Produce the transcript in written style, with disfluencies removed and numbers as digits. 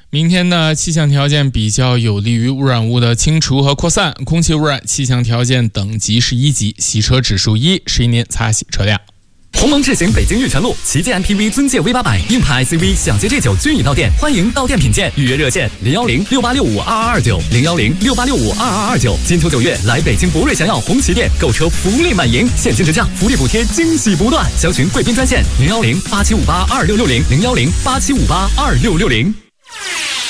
明天的气象条件比较有利于污染物的清除和扩散，空气污染气象条件等级是1级，洗车指数1，实一年擦洗车辆。 鸿蒙智行北京玉泉路旗舰 MPV 尊界 V800，硬派 SUV 享捷 G9均已到店，欢迎到店品鉴，预约热线01068652229，01068652229。金秋9月来北京博瑞祥耀红旗店购车福利满盈，现金折价，福利补贴惊喜不断，详询贵宾专线01087582660，01087582660。